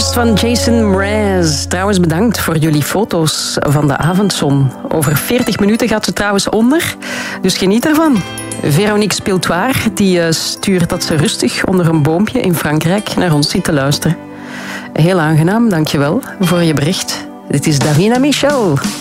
First van Jason Mraz. Trouwens, bedankt voor jullie foto's van de avondzon. Over 40 minuten gaat ze trouwens onder, dus geniet ervan. Veronique Spiltoir die stuurt dat ze rustig onder een boompje in Frankrijk naar ons zit te luisteren. Heel aangenaam, dankjewel voor je bericht. Dit is Davina Michel.